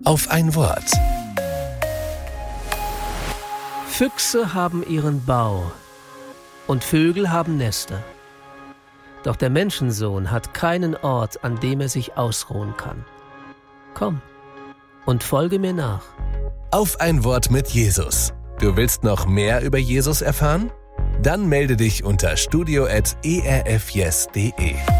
Auf ein Wort. Füchse haben ihren Bau und Vögel haben Nester. Doch der Menschensohn hat keinen Ort, an dem er sich ausruhen kann. Komm und folge mir nach. Auf ein Wort mit Jesus. Du willst noch mehr über Jesus erfahren? Dann melde dich unter studio@erfyes.de.